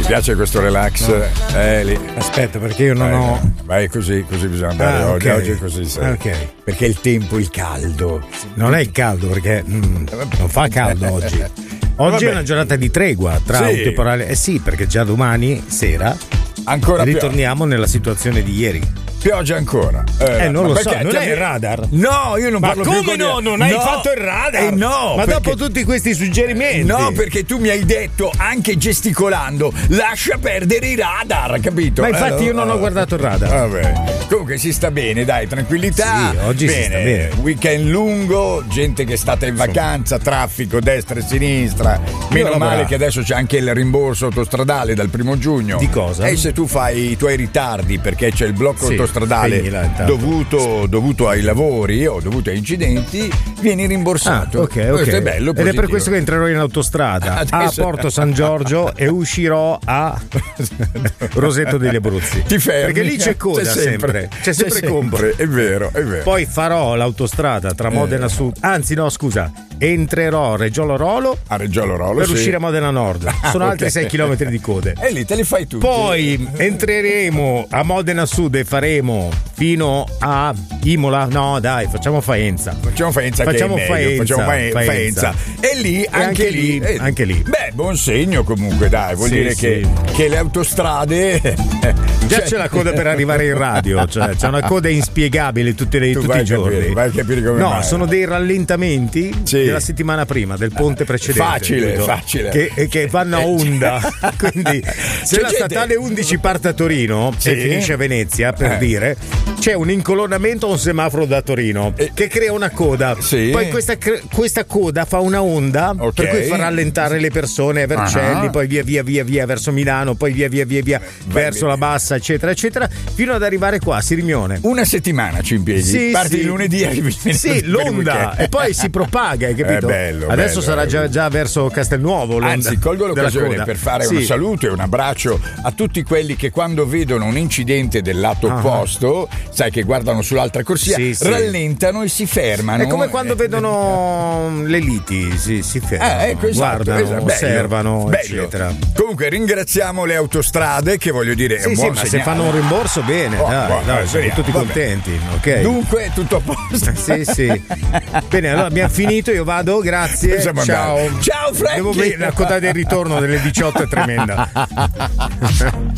piace questo relax? No. Lì. Aspetta, perché io non ho. Vai così bisogna andare oggi. Okay. Oggi è così. Sai. Ok. Perché il tempo, il caldo. Non è il caldo, perché non fa caldo oggi. Oggi è una giornata di tregua tra un temporale. Sì, perché già domani sera ancora ritorniamo nella situazione di ieri. Pioggia ancora. Non lo so, non è il radar. No, io non parlo più con come no? Non hai fatto il radar? No, ma perché... dopo tutti questi suggerimenti. No, perché tu mi hai detto, anche gesticolando, lascia perdere i radar, capito? Ma infatti io non ho guardato il radar. Vabbè. Comunque si sta bene, dai, tranquillità. Sì, oggi bene. si sta bene. Weekend lungo, gente che è stata in vacanza, traffico destra e sinistra. Meno male che adesso c'è anche il rimborso autostradale dal 1 giugno. Di cosa? E se tu fai i tuoi ritardi perché c'è il blocco autostradale dovuto ai lavori o dovuto a incidenti, vieni rimborsato. Ok. Questo è bello, positivo. Ed è per questo che entrerò in autostrada a Porto San Giorgio e uscirò a Roseto degli Abruzzi. Ti fermi. Perché lì c'è coda sempre. C'è sempre coda. È vero. Poi farò l'autostrada tra Modena Sud. Anzi, no, scusa. Entrerò a Reggiolo Rolo per uscire a Modena Nord. Sono altri 6 km di code. E lì te li fai tutti. Poi entreremo a Modena Sud e faremo fino a Imola. No, dai, facciamo Faenza. Facciamo Faenza. E lì, anche lì. Beh, buon segno comunque, dai. Vuol dire che le autostrade. Già c'è la coda per arrivare in radio. Cioè, c'è una coda inspiegabile tutti i giorni. Vai a capire come mai. No, sono dei rallentamenti della settimana prima, del ponte precedente. Facile. Che vanno a onda. Quindi, se la statale 11 parte a Torino e finisce a Venezia, per dire, c'è un incolonnamento a un semaforo da Torino che crea una coda. Poi questa coda fa una onda, per cui fa rallentare le persone a Vercelli, poi via verso Milano, poi via verso la Bassa, eccetera, fino ad arrivare qua a Sirmione. Una settimana ci impieghi. Parti il lunedì e arrivi l'onda e poi si propaga, hai capito? Adesso sarà già verso Castelnuovo l'onda. Anzi, colgo l'occasione per fare un saluto e un abbraccio a tutti quelli che quando vedono un incidente del lato opposto, sai, che guardano sull'altra corsia, rallentano e si fermano. È come quando vedono le liti, si fermano, guardano, osservano, eccetera. Comunque ringraziamo le autostrade, che voglio dire è un buon ma se fanno un rimborso bene, siamo tutti contenti, ok? Dunque tutto a posto. Sì. Bene, allora abbiamo finito, io vado, grazie. Ciao Frank. Devo vedere la coda del ritorno delle 18 è tremenda.